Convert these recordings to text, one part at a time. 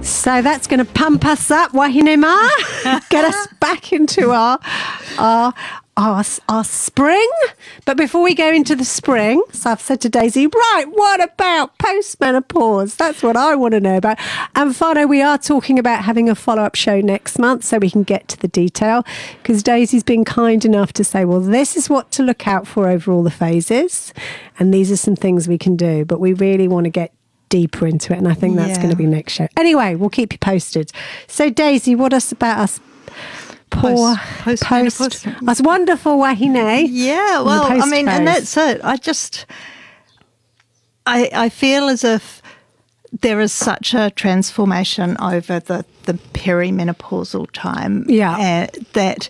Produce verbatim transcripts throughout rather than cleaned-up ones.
So that's going to pump us up, Wahine Ma. Get us back into our, our our our spring. But before we go into the spring, so I've said to Daisy, right, what about postmenopause? That's what I want to know about. And Fano, we are talking about having a follow-up show next month so we can get to the detail, because Daisy's been kind enough to say, well, this is what to look out for over all the phases, and these are some things we can do. But we really want to get deeper into it, and I think that's yeah. going to be next show. Anyway, we'll keep you posted. So Daisy, what us about us poor post, post, post us wonderful Wahine? Yeah, well, I mean, and that's it. I just, I I feel as if there is such a transformation over the, the perimenopausal time. Yeah. Uh, that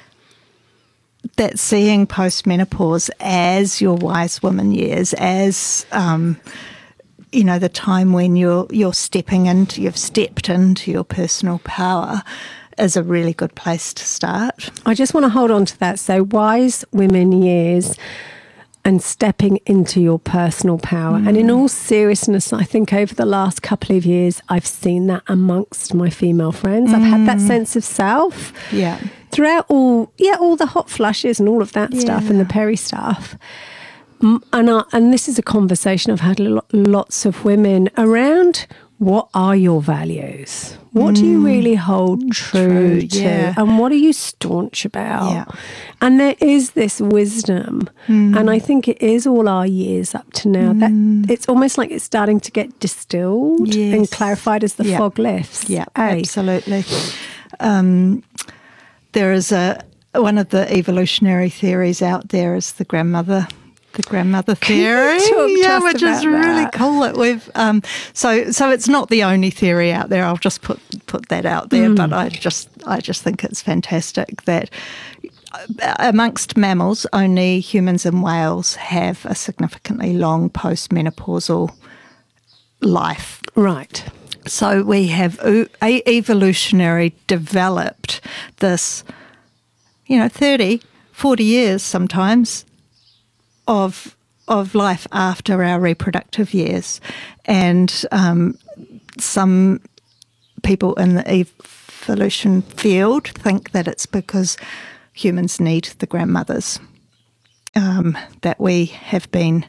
that seeing postmenopause as your wise woman years, as um, you know, the time when you're you're stepping into, you've stepped into your personal power, is a really good place to start. I just want to hold on to that. So wise women years and stepping into your personal power. Mm. And in all seriousness, I think over the last couple of years, I've seen that amongst my female friends. Mm. I've had that sense of self. Yeah. Throughout all, yeah, all the hot flushes and all of that yeah. stuff and the peri stuff. And I, and this is a conversation I've had lo- lots of women around. What are your values? What mm. do you really hold true, true to? Yeah. And what are you staunch about? Yeah. And there is this wisdom. Mm. And I think it is all our years up to now. Mm. That it's almost like it's starting to get distilled yes. and clarified as the yeah. fog lifts. Yeah, eh? absolutely. Um, there is a one of the evolutionary theories out there is the grandmother The grandmother theory, yeah, which is really that? cool. That we've um, so so it's not the only theory out there. I'll just put put that out there. Mm. But I just I just think it's fantastic that amongst mammals, only humans and whales have a significantly long postmenopausal life. Right. So we have e- evolutionary developed this, you know, thirty, forty years sometimes of of life after our reproductive years. And um, some people in the evolution field think that it's because humans need the grandmothers, um, that we have been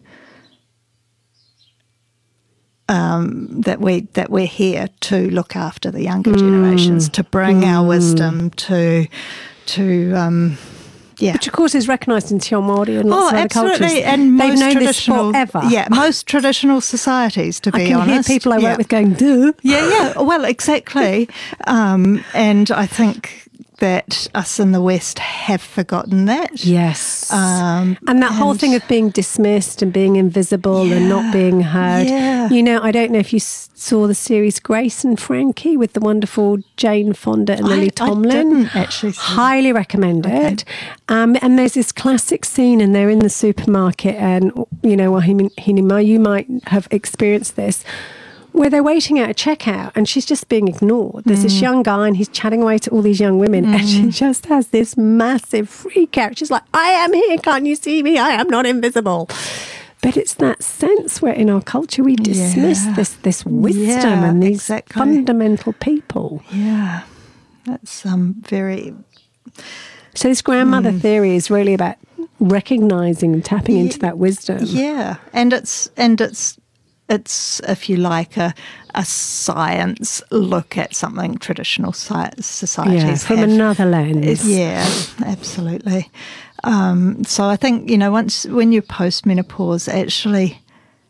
um, that we that we're here to look after the younger mm. generations, to bring mm. our wisdom, to to um, yeah, which of course is recognised in Te Ao Māori and lots oh, of other absolutely. cultures. And they've most known this traditional, forever. Yeah, most traditional societies, to be I can honest. hear people I yeah. work with going, duh. Yeah, yeah. Well, exactly. um, and I think that us in the West have forgotten that. Yes. Um, and that and whole thing of being dismissed and being invisible yeah, and not being heard. Yeah. You know, I don't know if you saw the series Grace and Frankie with the wonderful Jane Fonda and Lily I, Tomlin. I didn't actually see Highly recommend okay. it. Um, and there's this classic scene and they're in the supermarket and, you know, Wahine, you might have experienced this, where they're waiting at a checkout and she's just being ignored. There's mm. this young guy and he's chatting away to all these young women mm. and she just has this massive freak out. She's like, I am here, can't you see me? I am not invisible. But it's that sense where in our culture we dismiss yeah. this this wisdom yeah, and these exactly. fundamental people. Yeah, that's um very... So this grandmother mm. theory is really about recognising and tapping yeah, into that wisdom. Yeah, and it's and it's It's, if you like, a, a science look at something traditional societies yeah, from have. another lens. Yeah, absolutely. Um, so I think, you know, once when you're post-menopause, actually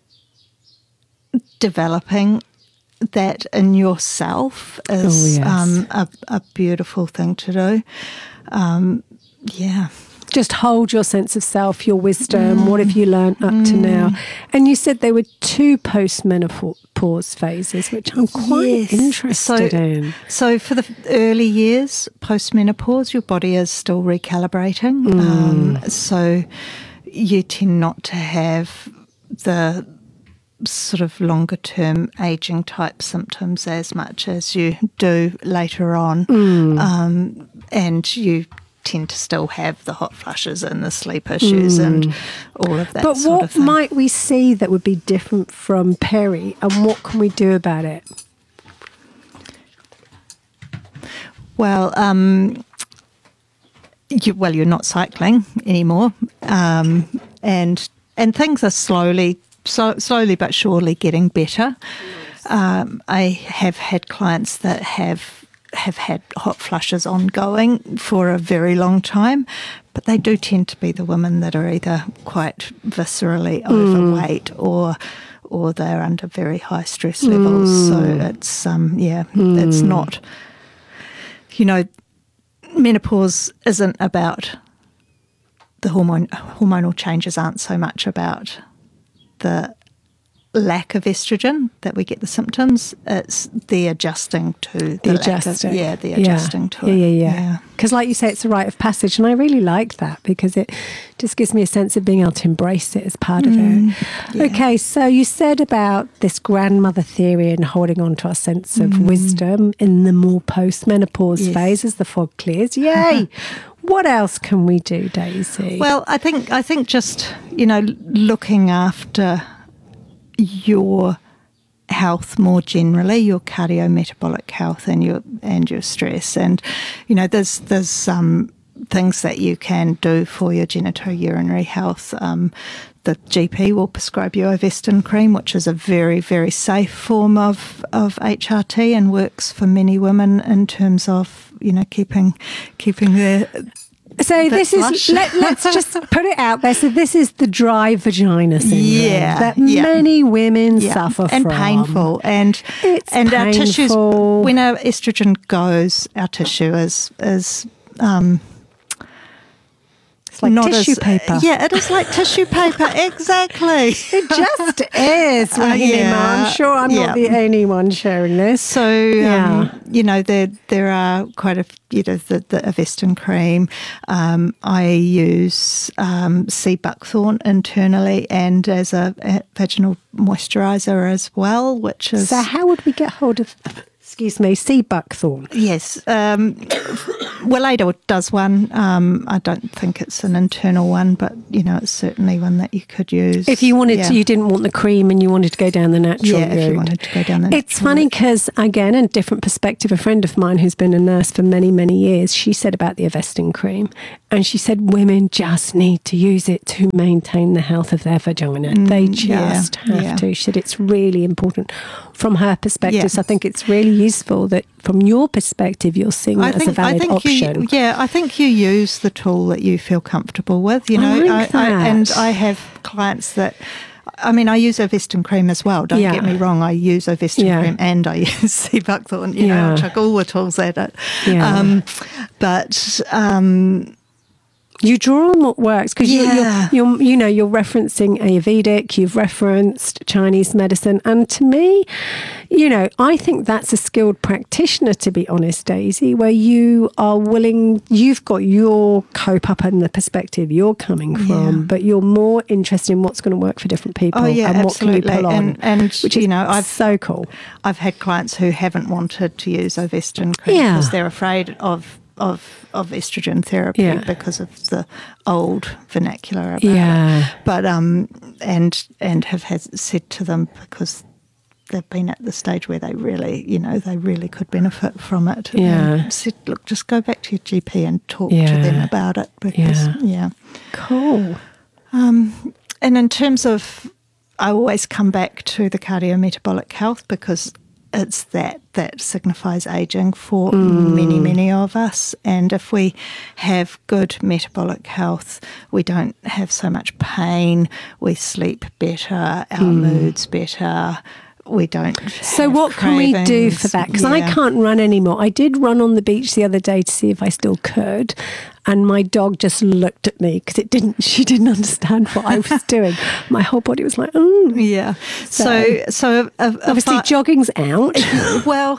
developing that in yourself is oh, yes. um, a, a beautiful thing to do. Um, yeah. Just hold your sense of self, your wisdom. Mm. What have you learned up mm. to now? And you said there were two post-menopause phases, which I'm quite yes. interested so, in. So for the early years, post-menopause, your body is still recalibrating. Mm. Um, so you tend not to have the sort of longer-term ageing type symptoms as much as you do later on. Mm. Um, and you tend to still have the hot flushes and the sleep issues mm. and all of that but sort what of thing. might we see that would be different from peri, and what can we do about it? Well, um, you, well, you're not cycling anymore, um, and and things are slowly, so, slowly but surely getting better. Um, I have had clients that have have had hot flushes ongoing for a very long time, but they do tend to be the women that are either quite viscerally mm. overweight or or they're under very high stress levels. Mm. So it's um yeah, mm. it's not. You know, menopause isn't about the hormone hormonal changes aren't so much about the lack of estrogen that we get the symptoms. It's the adjusting to the, the lack adjusting. Of, yeah, the adjusting yeah. to yeah, it. Yeah, yeah, Because like you say, it's a rite of passage. And I really like that because it just gives me a sense of being able to embrace it as part of mm, it. Yeah. Okay, so you said about this grandmother theory and holding on to our sense of mm. wisdom in the more post-menopause yes. phase as the fog clears. Yay! What else can we do, Daisy? Well, I think I think just, you know, looking after your health more generally, your cardiometabolic health and your and your stress, and you know there's there's um, things that you can do for your genitourinary health. Um, the G P will prescribe you Ovestin cream, which is a very very safe form of of H R T and works for many women in terms of you know keeping keeping their So this is, let, let's just put it out there. So this is the dry vagina syndrome yeah, that yeah. many women yeah. suffer and from. And painful. And, it's and painful. Our tissues, when our estrogen goes, our tissue is, is um, it's like not tissue as, paper. Yeah, it is like tissue paper, exactly. It just is, uh, yeah, I'm sure I'm yeah. not the only one sharing this. So, yeah. um, you know, there there are quite a, you know, the, the Ovestin cream. Um, I use um, sea buckthorn internally and as a, a vaginal moisturiser as well, which is... So how would we get hold of... Excuse me, sea buckthorn. Yes. Um, Weleda does one. Um, I don't think it's an internal one, but, you know, it's certainly one that you could use. If you wanted yeah. to, you didn't want the cream and you wanted to go down the natural yeah, route. if you wanted to go down the natural It's funny because, again, a different perspective, a friend of mine who's been a nurse for many, many years, she said about the Ovestin cream, and she said women just need to use it to maintain the health of their vagina. Mm, they just yeah, have yeah. to. She said it's really important from her perspective. Yeah. So I think it's really useful that from your perspective, you're seeing that I think, as a valid I think option. You, yeah, I think you use the tool that you feel comfortable with. You know, I like I, I, that. and I have clients that. I mean, I use Ovestin cream as well. Don't yeah. get me wrong. I use Ovestin yeah. cream and I use sea buckthorn. You yeah. know, I chuck all the tools at it. Yeah. Um, but. Um, You draw on what works because yeah. you, you're, you're, you know, you're referencing Ayurvedic, you've referenced Chinese medicine, and to me, you know, I think that's a skilled practitioner, to be honest, Daisy, where you are willing, you've got your cope up and the perspective you're coming from, yeah. but you're more interested in what's going to work for different people oh, yeah, and absolutely. what can you pull on, and, and which you is know, I've so cool. I've had clients who haven't wanted to use Ovestin cream Yeah. because they're afraid of. Of, of estrogen therapy Yeah. because of the old vernacular about Yeah. it. But um and and have had said to them because they've been at the stage where they really, you know, they really could benefit from it. Yeah. And said, look, just go back to your G P and talk Yeah. to them about it because Yeah. yeah. Cool. Um and in terms of I always come back to the cardiometabolic health because it's that that signifies aging for mm. many, many of us. And if we have good metabolic health, we don't have so much pain, we sleep better, our mm. mood's better, we don't So what can we do for that? Because yeah. I can't run anymore. I did run on the beach the other day to see if I still could. And my dog just looked at me because it didn't. She didn't understand what I was doing. My whole body was like, oh. Yeah. So, so, so a, a obviously fi- jogging's out. Well,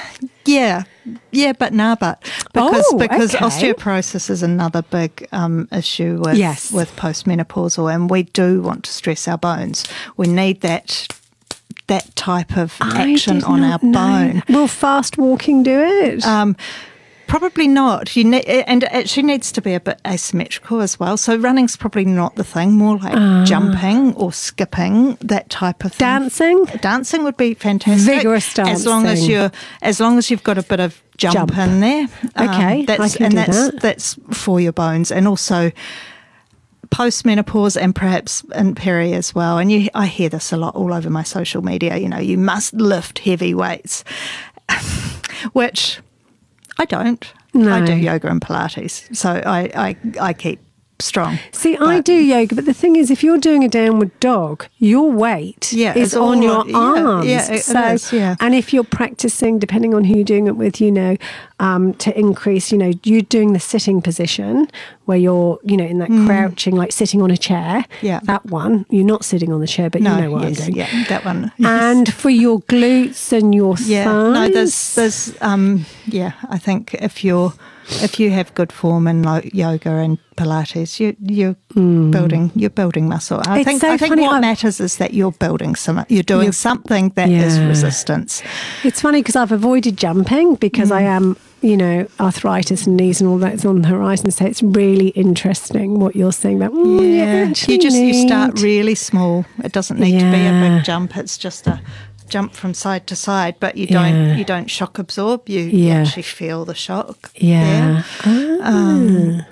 yeah, yeah, but nah, but because Oh, because okay. osteoporosis is another big um, issue with Yes. with postmenopausal, and we do want to stress our bones. We need that. that type of I action did on our not know. bone. Will fast walking do it? Um, Probably not. You ne- and it actually needs to be a bit asymmetrical as well. So running's probably not the thing. More like uh, jumping or skipping, that type of thing. Dancing. Dancing would be fantastic. Vigorous dancing. As long as you're, as long as you've got a bit of jump, jump. in there. Okay, um, that's, I can and do that's that. that's for your bones, and also post-menopause and perhaps in peri as well. And you, I hear this a lot all over my social media. You know, you must lift heavy weights, which I don't. No. I do yoga and Pilates, so I, I, I keep strong. See, but, I do yoga, but the thing is, if you're doing a downward dog, your weight yeah, is on all, your yeah, arms. Yeah, it, so, it is, yeah. And if you're practicing, depending on who you're doing it with, you know, um, to increase, you know, you're doing the sitting position where you're, you know, in that mm. crouching, like sitting on a chair. Yeah. That one, you're not sitting on the chair, but no, you know what yes, I'm doing. Yeah, that one. Yes. And for your glutes and your yeah, thighs. no, there's, there's, um, yeah, I think if you're, if you have good form in like yoga and Pilates, you, you're mm. building you're building muscle. I it's think so I think funny. what I've, matters is that you're building some. You're doing you're, something that yeah. is resistance. It's funny because I've avoided jumping because mm. I am, you know, arthritis and knees and all that's on the horizon. So it's really interesting what you're saying about. Oh, yeah, you, you just need. you start really small. It doesn't need yeah. to be a big jump. It's just a jump from side to side, but you don't yeah. you don't shock absorb. You, yeah. you actually feel the shock. Yeah. Ah. Um,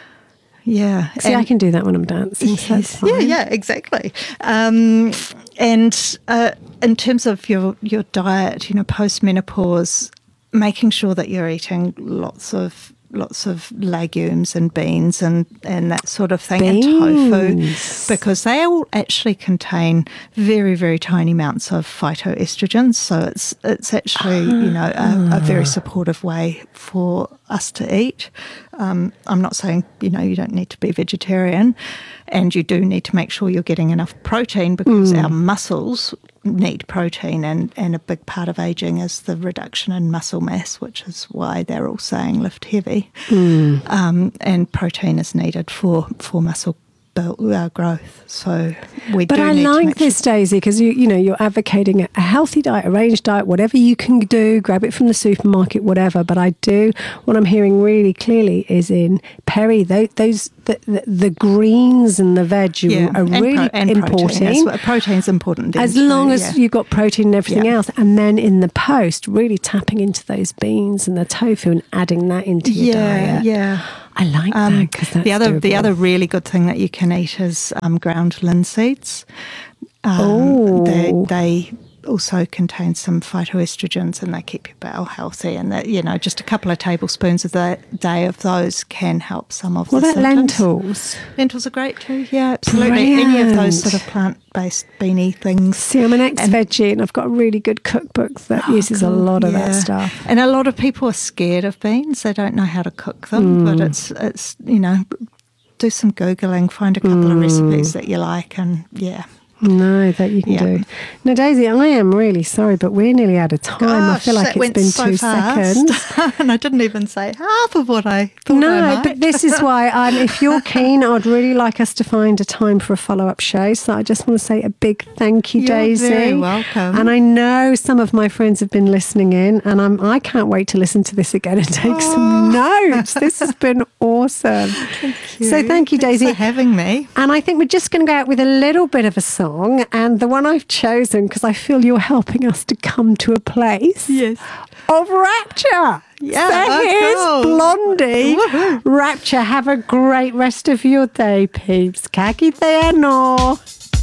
yeah. See, and, I can do that when I'm dancing. So that's fine. Yeah, yeah, exactly. Um, and uh, in terms of your your diet, you know, post menopause, making sure that you're eating lots of lots of legumes and beans and, and that sort of thing, beans. and tofu, because they all actually contain very, very tiny amounts of phytoestrogens. So it's it's actually, ah. you know, a, a very supportive way for us to eat. Um, I'm not saying, you know, you don't need to be vegetarian, and you do need to make sure you're getting enough protein because mm. our muscles need protein, and, and a big part of aging is the reduction in muscle mass, which is why they're all saying lift heavy. Mm. Um, and protein is needed for, for muscle build, uh, growth. So we but do I need like to make this, sure. Daisy, because you you know you're advocating a healthy diet, a range diet, whatever you can do, grab it from the supermarket, whatever. But I do what I'm hearing really clearly is in peri, those, those the, the, the greens and the veg yeah. are and really pro- and important. Protein. Well, protein's important. As too, long as yeah. you've got protein and everything yeah. else, and then in the post, really tapping into those beans and the tofu and adding that into your yeah, diet. Yeah, I like um, that because that's the other doable. the other really good thing that you can eat is um, ground linseeds. Um, oh, they, they also contain some phytoestrogens, and they keep your bowel healthy. And that, you know, just a couple of tablespoons a day, day of those can help some of what the about symptoms. lentils? Lentils are great too. Yeah, absolutely. Brilliant. Any of those sort of plant-based beanie things. See, I'm an ex-veggie, and I've got a really good cookbook that Oh, uses cool. a lot of yeah. that stuff. And a lot of people are scared of beans. They don't know how to cook them, mm. but it's it's you know, do some Googling, find a couple mm. of recipes that you like, and yeah. No, that you can yeah. do. Now, Daisy, I am really sorry, but we're nearly out of time. Gosh, I feel like that it's went been so two fast. seconds. And I didn't even say half of what I thought I No, might. but this is why, um, if you're keen, I'd really like us to find a time for a follow-up show. So I just want to say a big thank you, You're Daisy. very welcome. And I know some of my friends have been listening in, and I'm, I can't wait to listen to this again and take oh. some notes. This has been awesome. Thank you. So thank you, Thanks Daisy. for having me. And I think we're just going to go out with a little bit of a song, and the one I've chosen, because I feel you're helping us to come to a place yes. of rapture. Yeah, so here's cool. Blondie. Woohoo. Rapture. Have a great rest of your day, peeps. Kaki te anō.